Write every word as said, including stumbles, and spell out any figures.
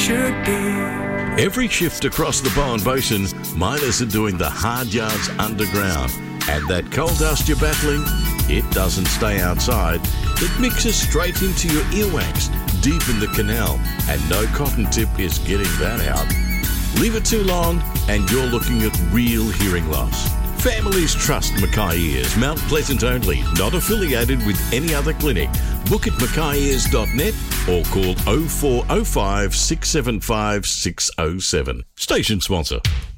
should be. Every shift across the Bowen Basin, miners are doing the hard yards underground. And that coal dust you're battling, it doesn't stay outside. It mixes straight into your earwax, deep in the canal, and no cotton tip is getting that out. Leave it too long, and you're looking at real hearing loss. Families trust Mackay Ears, Mount Pleasant only, not affiliated with any other clinic. Book at mackay ears dot net or call oh four oh five, six seven five, six oh seven. Station sponsor.